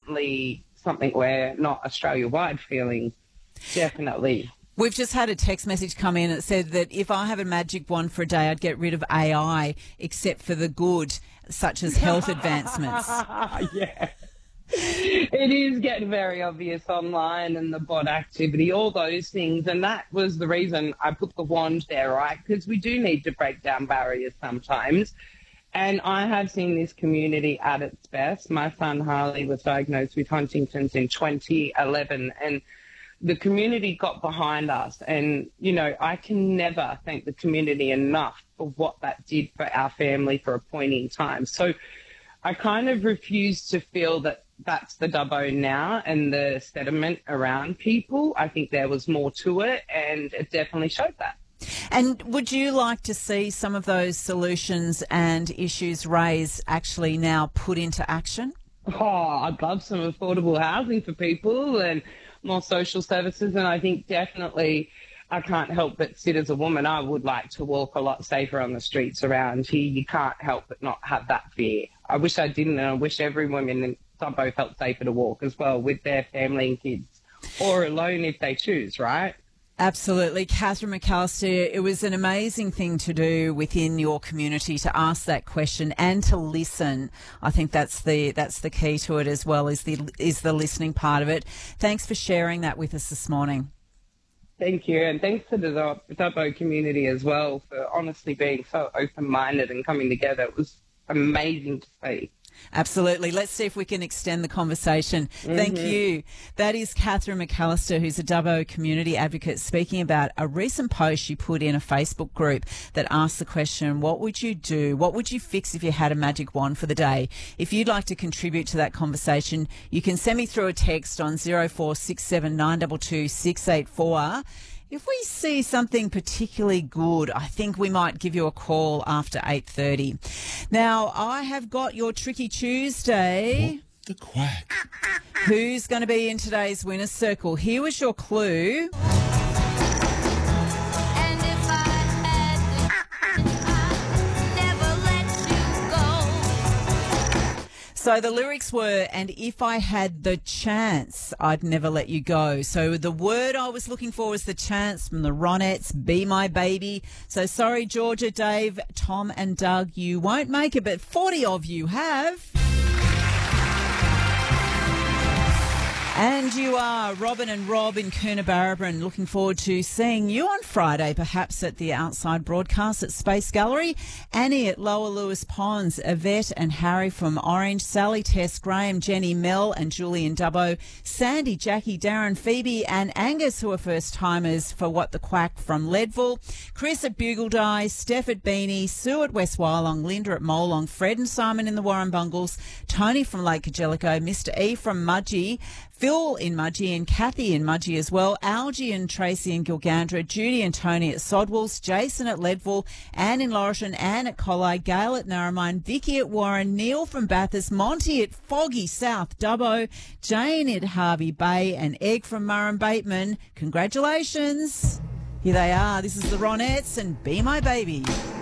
definitely something we're not Australia-wide feeling. Definitely. We've just had a text message come in that said that if I have a magic wand for a day, I'd get rid of AI except for the good, such as health advancements. Yeah. It is getting very obvious online, and the bot activity, all those things. And that was the reason I put the wand there, right? Because we do need to break down barriers sometimes. And I have seen this community at its best. My son Harley was diagnosed with Huntington's in 2011, and the community got behind us. And, you know, I can never thank the community enough for what that did for our family for a point in time. So I kind of refuse to feel that that's the Dubbo now and the sediment around people. I think there was more to it, and it definitely showed that. And would you like to see some of those solutions and issues raised actually now put into action? Oh, I'd love some affordable housing for people and more social services. And I think definitely, I can't help but sit as a woman, I would like to walk a lot safer on the streets around here. You can't help but not have that fear. I wish I didn't, and I wish every woman in Dubbo felt safer to walk as well with their family and kids, or alone if they choose, right? Absolutely. Catherine McAllister, it was an amazing thing to do within your community to ask that question and to listen. I think that's the key to it as well, is the listening part of it. Thanks for sharing that with us this morning. Thank you, and thanks to the Dubbo community as well for honestly being so open-minded and coming together. It was amazing to see. Absolutely. Let's see if we can extend the conversation. Thank you. That is Catherine McAllister, who's a Dubbo community advocate, speaking about a recent post she put in a Facebook group that asked the question, what would you do? What would you fix if you had a magic wand for the day? If you'd like to contribute to that conversation, you can send me through a text on 0467 922 684. If we see something particularly good, I think we might give you a call after 8:30. Now, I have got your Tricky Tuesday. What the quack? Who's going to be in today's winner's circle? Here was your clue. So the lyrics were, and if I had the chance, I'd never let you go. So the word I was looking for was the chance from the Ronettes, Be My Baby. So sorry, Georgia, Dave, Tom and Doug, you won't make it, but 40 of you have. And you are Robin and Rob in Coonabarabran. Looking forward to seeing you on Friday, perhaps at the outside broadcast at Space Gallery. Annie at Lower Lewis Ponds, Yvette and Harry from Orange, Sally, Tess, Graham, Jenny, Mel and Julie in Dubbo, Sandy, Jackie, Darren, Phoebe and Angus, who are first-timers for What the Quack from Leadville, Chris at Bugledye, Steph at Beanie, Sue at West Wyalong, Linda at Molong, Fred and Simon in the Warren Bungles, Tony from Lake Angelico, Mr. E from Mudgee, Phil in Mudgee and Kathy in Mudgee as well, Algie and Tracy in Gilgandra, Judy and Tony at Sodwells, Jason at Leadville, Anne in Laurisham, Anne at Collie, Gail at Narromine, Vicky at Warren, Neil from Bathurst, Monty at Foggy South Dubbo, Jane at Harvey Bay and Egg from Murrum Bateman. Congratulations. Here they are. This is the Ronettes and Be My Baby.